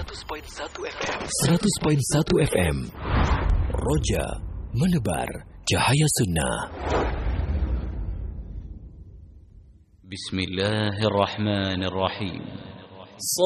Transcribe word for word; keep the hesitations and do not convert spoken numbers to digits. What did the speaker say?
seratus koma satu F M. Roja menebar cahaya sunnah. Bismillahirrahmanirrahim.